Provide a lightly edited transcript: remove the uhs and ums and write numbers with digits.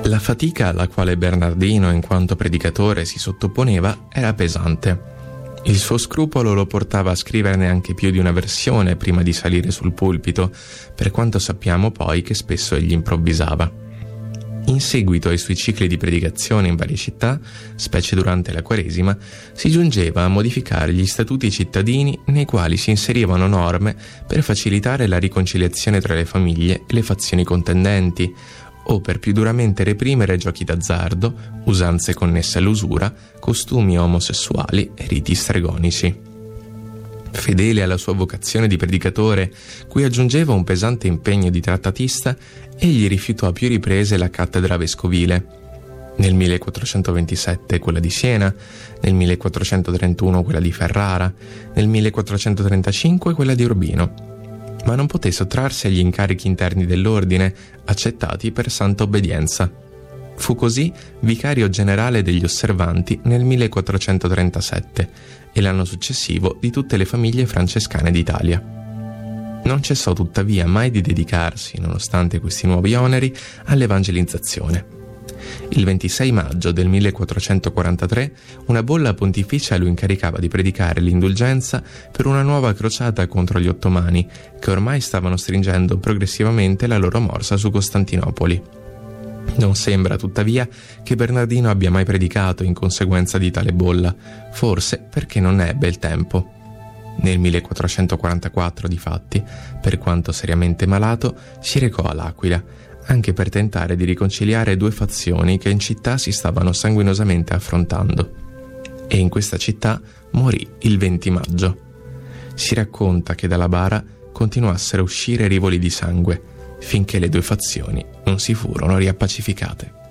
La fatica alla quale Bernardino, in quanto predicatore, si sottoponeva era pesante. Il suo scrupolo lo portava a scriverne anche più di una versione prima di salire sul pulpito, per quanto sappiamo poi che spesso egli improvvisava. In seguito ai suoi cicli di predicazione in varie città, specie durante la Quaresima, si giungeva a modificare gli statuti cittadini nei quali si inserivano norme per facilitare la riconciliazione tra le famiglie e le fazioni contendenti, o per più duramente reprimere giochi d'azzardo, usanze connesse all'usura, costumi omosessuali e riti stregonici. Fedele alla sua vocazione di predicatore, cui aggiungeva un pesante impegno di trattatista, egli rifiutò a più riprese la cattedra vescovile. Nel 1427 quella di Siena, nel 1431 quella di Ferrara, nel 1435 quella di Urbino. Ma non poté sottrarsi agli incarichi interni dell'ordine, accettati per santa obbedienza. Fu così vicario generale degli osservanti nel 1437 e l'anno successivo di tutte le famiglie francescane d'Italia. Non cessò tuttavia mai di dedicarsi, nonostante questi nuovi oneri, all'evangelizzazione. Il 26 maggio del 1443 una bolla pontificia lo incaricava di predicare l'indulgenza per una nuova crociata contro gli ottomani, che ormai stavano stringendo progressivamente la loro morsa su Costantinopoli. Non sembra, tuttavia, che Bernardino abbia mai predicato in conseguenza di tale bolla, forse perché non ne ebbe il tempo. Nel 1444, difatti, per quanto seriamente malato, si recò all'Aquila, anche per tentare di riconciliare due fazioni che in città si stavano sanguinosamente affrontando. E in questa città morì il 20 maggio. Si racconta che dalla bara continuassero a uscire rivoli di sangue, finché le due fazioni non si furono riappacificate.